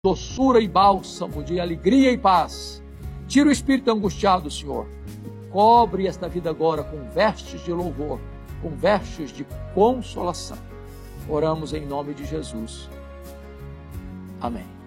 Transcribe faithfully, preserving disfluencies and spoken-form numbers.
doçura e bálsamo, de alegria e paz. Tira o espírito angustiado, Senhor, e cobre esta vida agora com vestes de louvor, com vestes de consolação. Oramos em nome de Jesus. Amém.